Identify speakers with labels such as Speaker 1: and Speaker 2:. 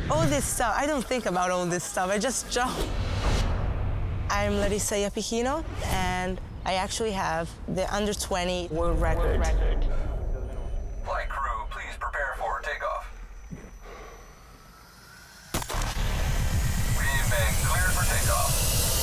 Speaker 1: All this stuff, I don't think about all this stuff, I just jump. I'm Larissa Iapichino, and I actually have the under 20 world record.